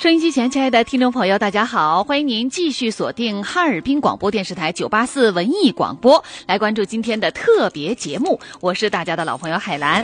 收音机前，亲爱的听众朋友，大家好，欢迎您继续锁定哈尔滨广播电视台984文艺广播，来关注今天的特别节目。我是大家的老朋友海兰。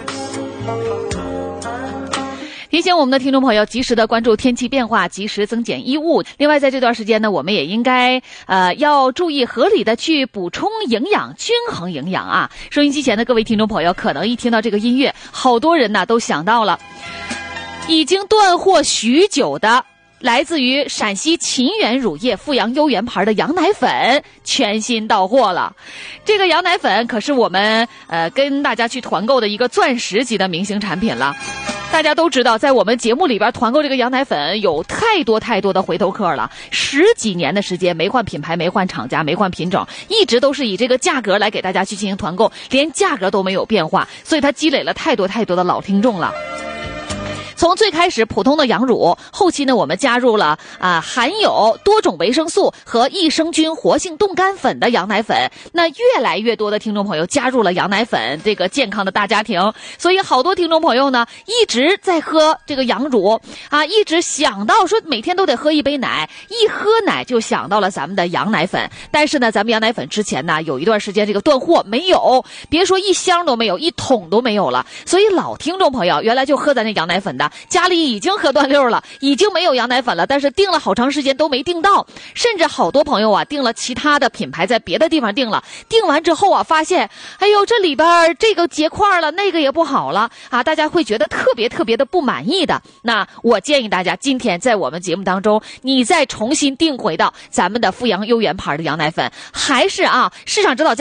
提醒我们的听众朋友及时的关注天气变化，及时增减衣物。另外在这段时间呢，我们也应该要注意合理的去补充营养，均衡营养啊。收音机前的各位听众朋友，可能一听到这个音乐，好多人呢都想到了已经断货许久的来自于陕西秦源乳业阜阳优源牌的羊奶粉全新到货了。这个羊奶粉可是我们跟大家去团购的一个钻石级的明星产品了。大家都知道，在我们节目里边团购这个羊奶粉有太多的回头客了，10几年的时间没换品牌，没换厂家，没换品种，一直都是以这个价格来给大家去进行团购，连价格都没有变化，所以它积累了太多的老听众了。从最开始普通的羊乳，后期呢我们加入了含有多种维生素和益生菌活性冻干粉的羊奶粉，那越来越多的听众朋友加入了羊奶粉这个健康的大家庭，所以好多听众朋友呢一直在喝这个羊乳一直想到说每天都得喝一杯奶，一喝奶就想到了咱们的羊奶粉。但是呢咱们羊奶粉之前呢有一段时间这个断货，没有，别说1箱都没有，1桶都没有了，所以老听众朋友原来就喝咱这羊奶粉的，家里已经喝断溜了，已经没有羊奶粉了，但是订了好长时间都没订到，甚至好多朋友订了其他的品牌，在别的地方订了，订完之后发现哎呦这里边这个结块了，那个也不好了大家会觉得特别的不满意的。那我建议大家今天在我们节目当中，你再重新订回到咱们的阜阳优源牌的羊奶粉，还是市场指导价